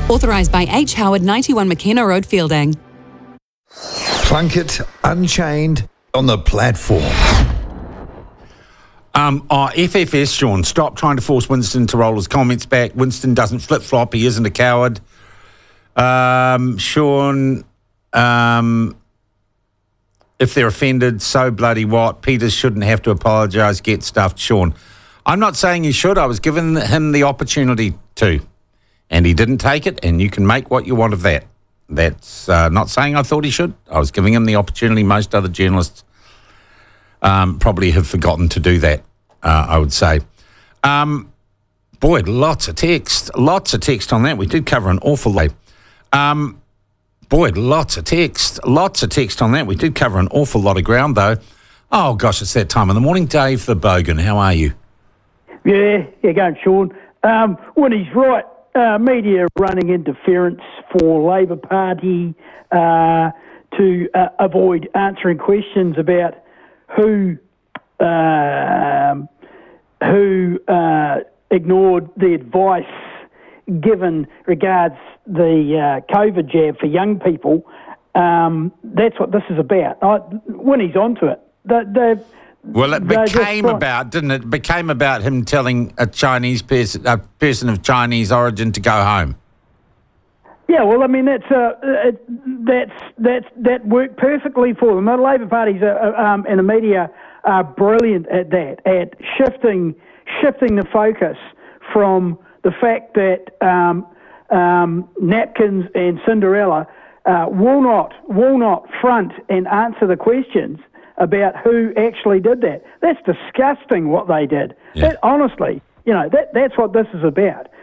Authorised by H. Howard, 91 McKenna Road, Fielding. Plunkett Unchained on the platform. FFS, Sean, stop trying to force Winston to roll his comments back. Winston doesn't flip-flop. He isn't a coward. Sean, if they're offended, so bloody what? Peters shouldn't have to apologise, get stuffed. Sean, I'm not saying he should. I was giving him the opportunity to, and he didn't take it, and you can make what you want of that. That's not saying I thought he should. I was giving him the opportunity. Most other journalists probably have forgotten to do that, I would say. Boy, lots of text on that. We did cover an awful lot. Lots of text on that. We did cover an awful lot of ground, though. Oh, gosh, it's that time of the morning. Dave the Bogan, how are you? Yeah, going, Sean. When he's right, media running interference for Labor Party to avoid answering questions about who ignored the advice given regards the COVID jab for young people. That's what this is about. When he's onto it, well, it became about, didn't it? It became about him telling a Chinese person, a person of Chinese origin, to go home. Yeah, well, I mean that worked perfectly for them. The Labor Parties and the media are brilliant at that, at shifting the focus from the fact that napkins and Cinderella will not front and answer the questions about who actually did that. That's disgusting what they did. Yeah. Honestly, that's what this is about.